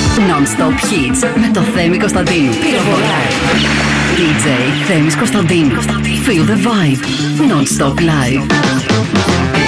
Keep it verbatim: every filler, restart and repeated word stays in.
Non-stop hits με το Θέμη Κωνσταντίνου. Πυροβολά. ντι τζέι Θέμης Κωνσταντίνου. Feel the vibe. Non-stop live.